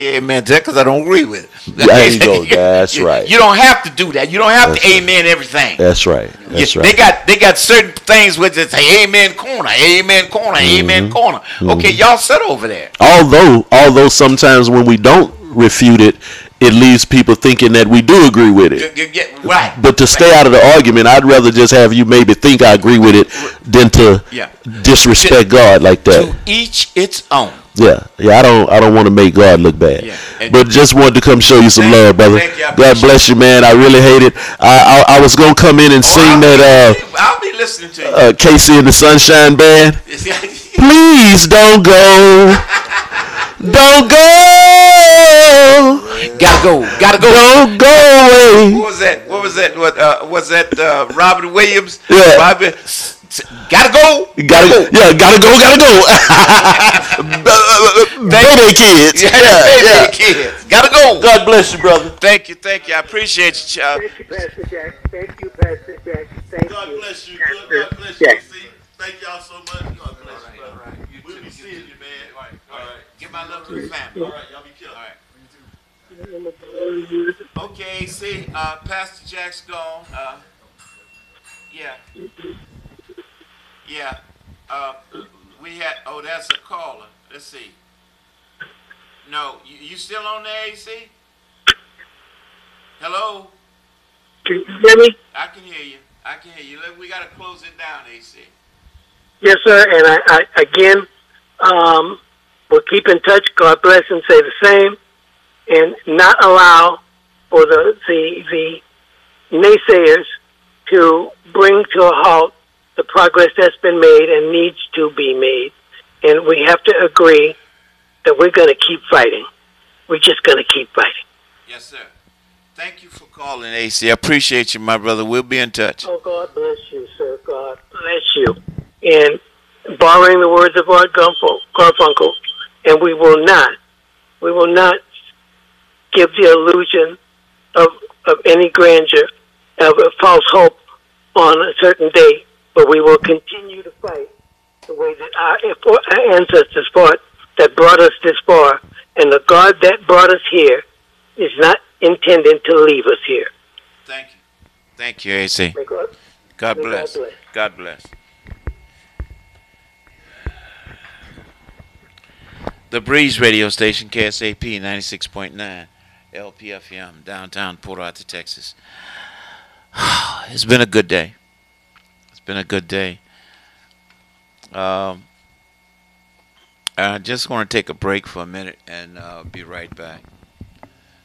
amen to that because I don't agree with it. There you go. That's right. You don't have to do that. You don't have That's to right. amen everything. That's right. That's right. They got certain things which they say amen corner, amen corner, amen corner. Okay, y'all sit over there. Although sometimes when we don't refute it, it leaves people thinking that we do agree with it. Right. But to stay out of the argument, I'd rather just have you maybe think I agree with it than to disrespect God like that. To each its own. Yeah. I don't want to make God look bad. Yeah. But just wanted to come show you some love, brother. God bless you, man. I really hate it. I was gonna come in and sing I'll be listening to you. Casey and the Sunshine Band. Please don't go. Don't go. Gotta go. Don't go away. What was that? Was that Robert Williams? Yeah. Gotta go. Gotta go. Baby kids. Yeah. Kids. Gotta go. God bless you, brother. Thank you. I appreciate you, child. Thank you, Pastor Jack. Thank you, Pastor Jack. God bless you. God bless you. Thank y'all so much. God bless you, brother. We'll be seeing you, man. All right. Give my love to the family. All right, y'all be killed. All right. Okay, see, Pastor Jack's gone. We had. Oh, that's a caller. Let's see. No, you still on there, AC? Hello. Can you hear me? I can hear you. We gotta close it down, AC. Yes, sir. And I again, we'll keep in touch. God bless and say the same, and not allow for the naysayers to bring to a halt the progress that's been made and needs to be made. And we have to agree that we're going to keep fighting. We're just going to keep fighting. Yes, sir. Thank you for calling, AC. I appreciate you, my brother. We'll be in touch. Oh, God bless you, sir. God bless you. And borrowing the words of Art Garfunkel, and we will not give the illusion of any grandeur, of a false hope on a certain day, but we will continue to fight the way that our ancestors fought that brought us this far. And the God that brought us here is not intending to leave us here. Thank you. Thank you, AC. God bless. God bless. The Breeze radio station, KSAP 96.9, LPFM, downtown Port Arthur, Texas. It's been a good day. I just want to take a break for a minute and be right back.